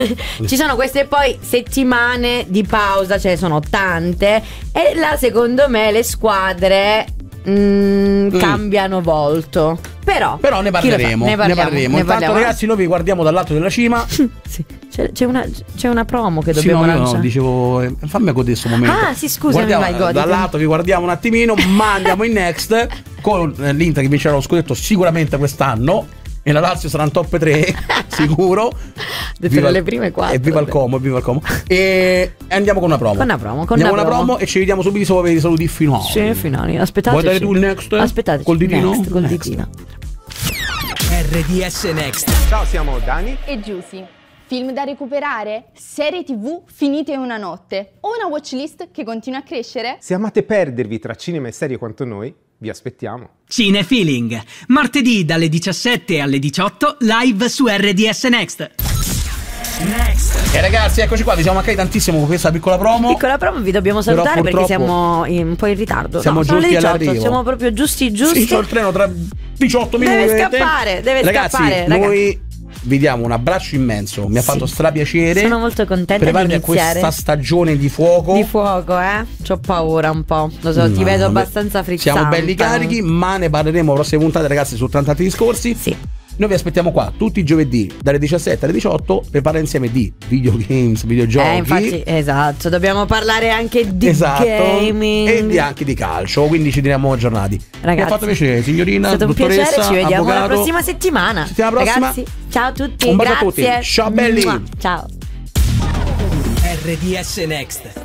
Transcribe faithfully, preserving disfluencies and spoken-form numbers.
Ci sono queste poi settimane di pausa, cioè sono tante, e là secondo me le squadre mm, mm. cambiano volto. Però, Però ne parleremo, ne parliamo, ne parleremo. ne Intanto parliamo. ragazzi, noi vi guardiamo dall'alto della cima. Sì. C'è, c'è, una, c'è una promo che Sì, dobbiamo no, io lanciare. no, dicevo, eh, fammi godere questo momento. Ah sì, scusami, Guardiamo, vai, goditi. dall'alto vi guardiamo un attimino, ma andiamo in next con eh, l'Inter che vincerà lo scudetto sicuramente quest'anno. E la Lazio sarà in top tre sicuro. Viva le prime quattro. E viva il Como, e viva il Como. E andiamo con una promo. Con una promo, con andiamo una una promo. promo E ci vediamo subito per i saluti finali. Sì, finali. Aspettate. Vuoi dare tu il next? Aspettate. Col ditino? Next, col Next. ditino. R D S Next. Ciao, siamo Dani e Giusy. Film da recuperare? Serie tivù finite in una notte? O una watchlist che continua a crescere? Se amate perdervi tra cinema e serie quanto noi, vi aspettiamo. Cinefeeling, martedì dalle diciassette alle diciotto, live su R D S Next. Next. E ragazzi, eccoci qua, vi siamo mancati tantissimo con questa piccola promo. Piccola promo, vi dobbiamo salutare perché siamo in, un po' in ritardo. Siamo no, sono le giusti diciotto, all'arrivo. siamo proprio giusti giusti. Sì, c'ho il treno tra diciotto minuti. Deve scappare, deve ragazzi, scappare. Noi ragazzi. vi diamo un abbraccio immenso. Mi ha Sì. fatto strapiacere. Sono molto contenta Preparati di a iniziare questa stagione di fuoco. Di fuoco, eh? C'ho paura un po'. Lo so, No, ti vedo beh, abbastanza frizzante. Siamo belli carichi, ma ne parleremo prossime puntate, ragazzi, su tanti altri discorsi. Sì. Noi vi aspettiamo qua tutti i giovedì dalle diciassette alle diciotto per parlare insieme di videogames, videogiochi. Eh, infatti, esatto, dobbiamo parlare anche di esatto, gaming e di, anche di calcio, quindi ci teniamo aggiornati. Ragazzi, mi ha fatto piacere, signorina, è stato un dottoressa, piacere, ci vediamo avvocato. la prossima settimana. Settimana prossima. Ragazzi, ciao a tutti, un bacio grazie. a tutti. Ciao belli. Ciao. R D S Next.